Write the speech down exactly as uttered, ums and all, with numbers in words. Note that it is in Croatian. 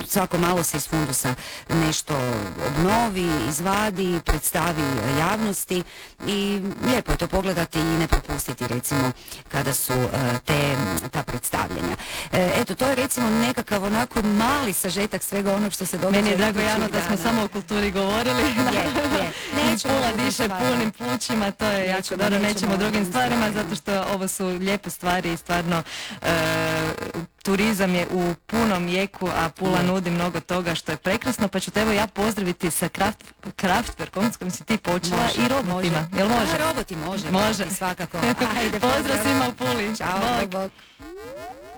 svako malo se iz fundusa nešto obnovi, izvadi, predstavi javnosti i lijepo je to pogledati i ne propustiti recimo kada su te, ta predstavljanja. Eto, to je recimo nekakav onako mali sažetak svega onog što se događa. Meni je drago, Jano, da smo samo o kulturi govorili. Je, je. Nećemo Pula diše punim plućima, to je nećemo, jako dobro, nećemo o drugim stvarima, zato što ovo su lijepe stvari i stvarno e, turizam je u punom jeku, a Pula je. nudi mnogo toga što je prekrasno, pa ću te evo ja pozdraviti sa kraft, Kraftwerkom s kojim si ti počela može, i robotima. Može. Jel može? A, roboti može. Može. Svakako. Ajde, pozdrav svima u Puli. Ćao, Bog. bog, bog.